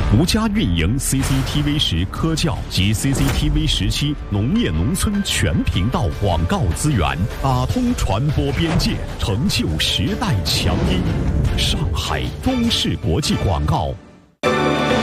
独家运营 CCTV 10科教及 CCTV 17农业农村全频道广告资源，打通传播边界，成就时代强音。上海中视国际广告